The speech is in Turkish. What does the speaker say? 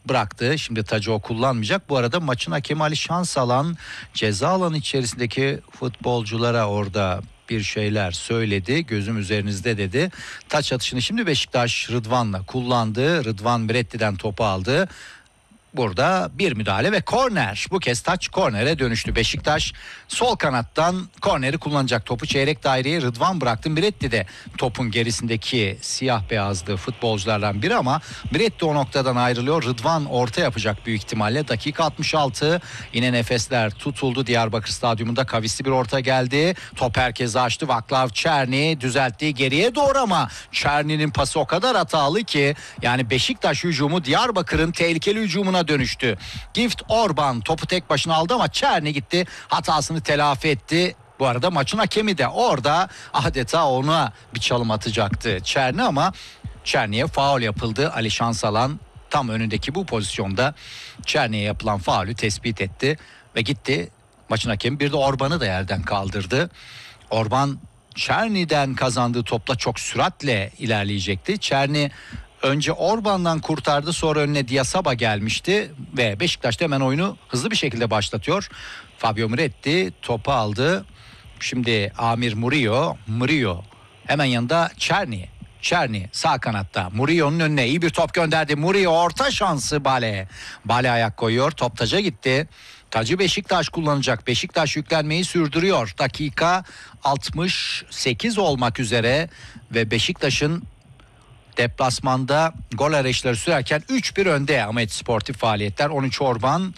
bıraktı. Şimdi tacı o kullanmayacak. Bu arada maçın hakemi Ali Şansalan ceza alanı içerisindeki futbolculara orada bir şeyler söyledi. Gözüm üzerinizde dedi. Taç atışını şimdi Beşiktaş Rıdvan'la kullandı. Rıdvan Miretti'den topu aldı. Burada bir müdahale ve korner. Bu kez taç kornere dönüştü. Beşiktaş sol kanattan korneri kullanacak. Topu çeyrek daireye Rıdvan bıraktı. Miretti de topun gerisindeki siyah beyazlı futbolculardan biri ama Miretti o noktadan ayrılıyor. Rıdvan orta yapacak büyük ihtimalle. Dakika 66. Yine nefesler tutuldu. Diyarbakır Stadyumunda kavisli bir orta geldi. Top herkese açtı. Vaklav Çerni düzeltti geriye doğru ama Çerni'nin pası o kadar hatalı ki yani Beşiktaş hücumu Diyarbakır'ın tehlikeli hücumuna dönüştü. Gift Orban topu tek başına aldı ama Çerni gitti, hatasını telafi etti. Bu arada maçın hakemi de orada adeta ona bir çalım atacaktı Çerni ama Çerni'ye faul yapıldı. Ali Şansalan tam önündeki bu pozisyonda Çerni'ye yapılan faulü tespit etti ve gitti. Maçın hakemi bir de Orban'ı da yerden kaldırdı. Orban Çerni'den kazandığı topla çok süratle ilerleyecekti. Çerni önce Orban'dan kurtardı, sonra önüne Diasaba gelmişti ve Beşiktaş hemen oyunu hızlı bir şekilde başlatıyor. Fabio Miretti topu aldı. Şimdi Amir Murillo hemen yanında Çerni sağ kanatta. Murillo'nun önüne iyi bir top gönderdi. Murillo orta şansı Bale. Bale ayak koyuyor. Top taca gitti. Tacı Beşiktaş kullanacak. Beşiktaş yüklenmeyi sürdürüyor. Dakika 68 olmak üzere ve Beşiktaş'ın deplasmanda gol arayışları sürerken 3-1 önde Ahmet Sportif Faaliyetler. 13 Orban,